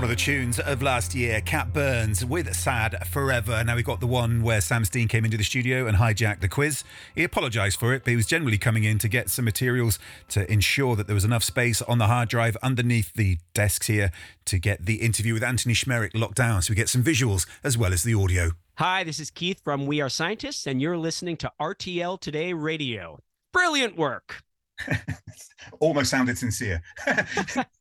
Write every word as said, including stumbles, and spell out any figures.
one of the tunes of last year, Cat Burns with Sad Forever. Now we've got the one where Sam Steen came into the studio and hijacked the quiz. He apologised for it, but he was generally coming in to get some materials to ensure that there was enough space on the hard drive underneath the desks here to get the interview with Anthony Schmerick locked down, so we get some visuals as well as the audio. Hi, this is Keith from We Are Scientists, and you're listening to R T L Today Radio. Brilliant work. Almost sounded sincere.